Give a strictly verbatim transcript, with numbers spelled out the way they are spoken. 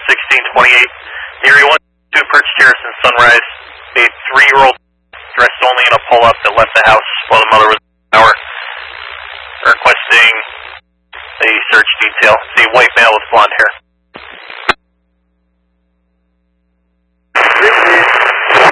sixteen twenty-eight. Area one two Perch Terrace in Sunrise. A three-year-old dressed only in a pull-up that left the house while the mother was in the shower. Requesting a search detail. See a white male with blonde hair.